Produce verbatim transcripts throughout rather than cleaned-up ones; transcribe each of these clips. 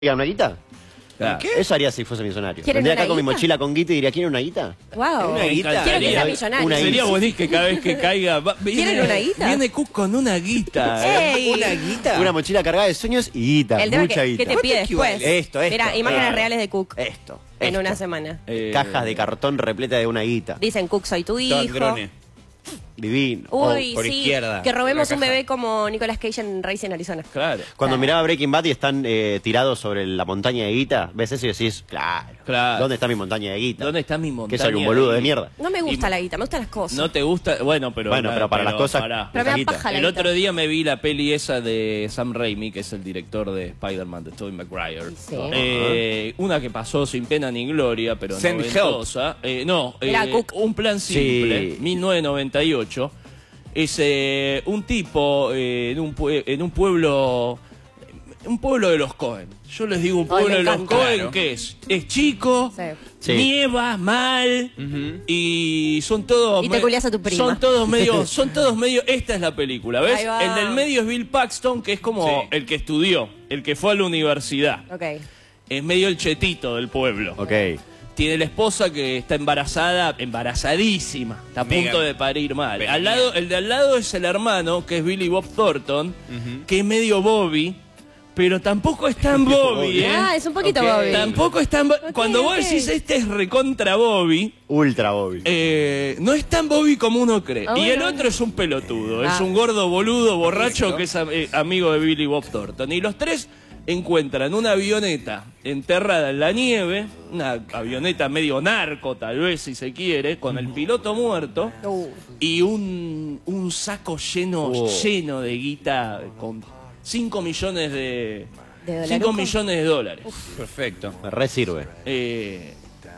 ¿Una guita? Claro. ¿Qué? Eso haría si fuese millonario. ¿Quieren Vendría una acá con mi guita? mochila con guita y diría, ¿quieren una guita? Wow. Una guita. Quiero que sea Una millonario. Una Sería guita. buenísimo que cada vez que caiga... va- viene- ¿Quieren una guita? Viene Cook con una guita. Ey. ¿Una guita? Una mochila cargada de sueños y guita, El tema mucha que, guita. que te pide equivale? después. Esto, esto. Mira, imágenes Claro. reales de Cook Esto. en esto. una semana. Eh, Cajas de cartón repleta de una guita. Dicen Cook, soy tu hijo. Drone. Divino. Uy, por sí. izquierda, Que robemos la un caja. bebé como Nicolas Cage en Racing Arizona. Claro. Cuando Claro. miraba Breaking Bad y están eh, tirados sobre la montaña de guita, ves eso y decís, claro, Claro. ¿dónde está mi montaña de guita? ¿Dónde está mi montaña? Que soy un boludo de mierda. No me gusta Y- la guita, me gustan las cosas. No te gusta, bueno, pero... Bueno, pero para las cosas- pará. Pero me da guita. paja la El guita. otro día me vi la peli esa de Sam Raimi, que es el director de Spider-Man, de Tobey Maguire. Sí. Eh, una que pasó sin pena ni gloria, pero Send noventosa. Eh, no, Era eh, Cook. Un plan simple, Sí. mil novecientos noventa y ocho. Es eh, un tipo eh, en, un pue- en un pueblo... Un pueblo de los Coen. Yo les digo un Ay, pueblo me de los encanta. Coen Claro. que es, es chico, Sí. Sí. nieva mal y son todos Y te me- culiás a tu prima. son todos medio son todos medio esta es la película, ¿ves? Ahí va. El del medio es Bill Paxton, que es como Sí. el que estudió, el que fue a la universidad. Ok. Es medio el chetito del pueblo. Ok. Tiene la esposa que está embarazada, embarazadísima, está a Mega. punto de parir mal. Venía. Al lado, el de al lado es el hermano, que es Billy Bob Thornton, que es medio Bobby, pero tampoco es tan Bobby, ¿eh? Ah, es un poquito Ok. Bobby. Tampoco es tan... Bo- Cuando vos ok. decís este es recontra Bobby, Ultra Bobby. eh, no es tan Bobby como uno cree. Ah, y el bueno. otro es un pelotudo, Ah. es un gordo boludo borracho Listo. que es am- eh, amigo de Billy Bob Thornton. Y los tres encuentran una avioneta enterrada en la nieve, una avioneta medio narco tal vez si se quiere, con el piloto muerto Uh, y un, un saco lleno, Oh. lleno de guita con cinco millones de... ¿De dolaruco? cinco millones de dólares. Perfecto. Me re sirve. Eh,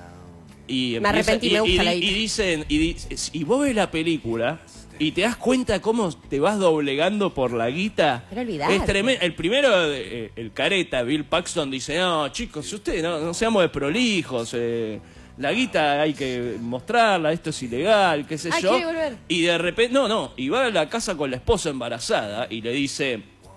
y Me arrepentí, me gusta y, la y guita. dicen, y, di- y vos ves la película y te das cuenta cómo te vas doblegando por la guita. Pero olvidate. Es tremendo. El primero, eh, el careta, Bill Paxton, dice, no, chicos, si ustedes no, no seamos desprolijos, eh, la guita hay que mostrarla, esto es ilegal, qué sé Ah, yo. quiere volver. Y de repente, no, no, y va a la casa con la esposa embarazada y le dice,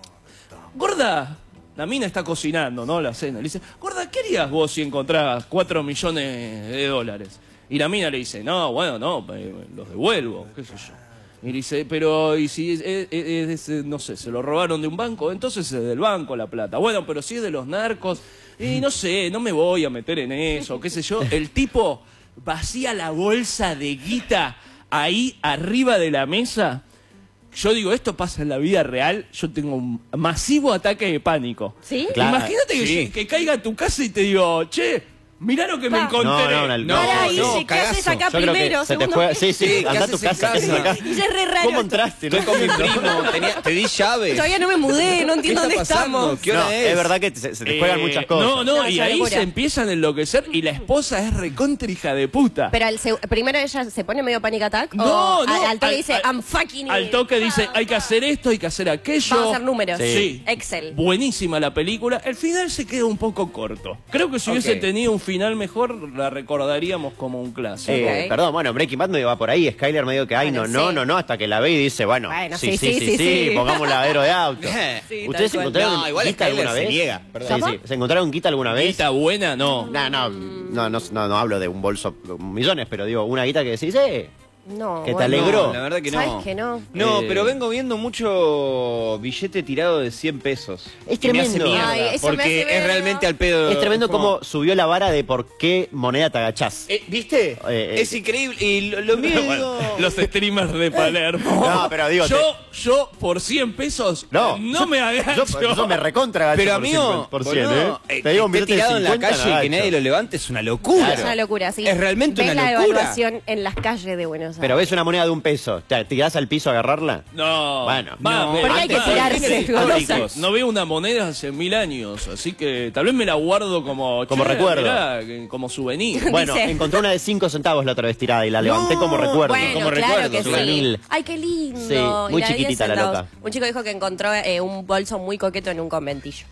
gorda, la mina está cocinando, ¿no? La cena. Le dice, gorda, ¿qué harías vos si encontrás cuatro millones de dólares? Y la mina le dice, no, bueno, no, eh, los devuelvo, qué sé yo. Y le dice, pero, ¿y si, es, es- es- es- no sé, se lo robaron de un banco? Entonces es del banco la plata. Bueno, pero si es de los narcos, y no sé, no me voy a meter en eso, qué sé yo. El tipo vacía la bolsa de guita ahí arriba de la mesa. Yo digo, esto pasa en la vida real, yo tengo un masivo ataque de pánico. ¿Sí? Claro, Imagínate que, sí. yo- que caiga a tu casa y te digo, che, mirá lo que me Pa. encontré. No, no, una- No, Pará, no, Guille, ¿qué haces cagazo. acá Yo creo que primero? se te segundo? juega... Sí, sí, Sí, anda ¿qué a tu haces en casa, ¿qué haces casa? acá? Y ya es re raro. ¿Cómo entraste? Estoy con mi primo, tenía- te di llaves. Todavía no me mudé, no entiendo ¿Qué está dónde pasando? estamos. ¿Qué hora No, es? es verdad que te- se, se te juegan Eh, muchas cosas. No, no, No, y es ahí locura. se empiezan a enloquecer y la esposa es recontra hija de puta. Pero al seg- primero ella se pone medio panic attack. No, o no. Al, al toque al- dice, al- I'm fucking Al it". toque dice, hay que hacer esto, hay que hacer aquello. Vamos a hacer números. Sí. Sí. Excel. Buenísima la película. El final se queda un poco corto. Creo que si hubiese Ok. tenido un final mejor, la recordaríamos como un clásico. Eh, Ok. Perdón, bueno, Breaking Bad medio va por ahí. Skyler medio que, ay, Bueno, no, no, sí. no, no, hasta que la ve y dice, bueno, Bueno, sí, sí, sí, sí, sí, sí, sí. pongamos lavadero de auto. Sí, ¿Ustedes se tal cual. encontraron No, igual guita Skyler alguna se vez? niega, Sí, perdón. sí. ¿Se encontraron guita alguna vez? ¿Guita buena? No. No, no, no, no, no, no hablo de un bolso, millones, pero digo, una guita que decís, eh, No. ¿Que te bueno. alegró? No, la verdad que no. ¿Sabes que no? No, Eh, pero vengo viendo mucho billete tirado de cien pesos. Es Que me hace tremendo. mierda, Ay, eso me porque hace es ver- realmente al pedo. es tremendo como- cómo subió la vara de por qué moneda te agachás. Eh, ¿Viste? Eh, eh, es increíble. Y lo, lo mío, Bueno, digo... los streamers de Palermo. No, pero digo, Yo, yo por cien pesos No, no yo- me agacho. Yo, yo me recontra agacho Pero por amigo, por cien, boludo, ¿eh? eh, Te digo un que billete esté de tirado en la cincuenta, calle y me que nadie agacho. lo levante es una locura. Es una locura, sí. Es realmente ¿Ves una la locura. evaluación en las calles de Buenos Aires? Pero ves una moneda de un peso, ¿te tirás al piso a agarrarla? No. Bueno. Va, No, ve- porque hay que va, tirarse, fines golosa. históricos. No veo una moneda hace mil años, así que tal vez me la guardo como... Como che, recuerdo. mirá, que- como souvenir. Bueno, Dice- encontré una de cinco centavos la otra vez tirada y la levanté No, como recuerdo. Bueno, como claro recuerdo, que sí. juvenil. Ay, qué lindo. Sí, Y muy la de diez chiquitita la centavos. loca. Un chico dijo que encontró eh, un bolso muy coqueto en un conventillo.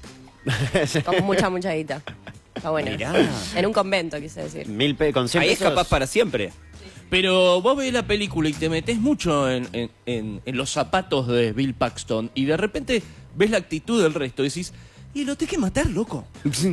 Con mucha, mucha guita. Está bueno. Mirá. En un convento, quise decir. Mil pe con cien Ahí es pesos. capaz para siempre. Pero vos ves la película y te metés mucho en, en- en- en los zapatos de Bill Paxton y de repente ves la actitud del resto y decís, Y lo tenés que matar, loco.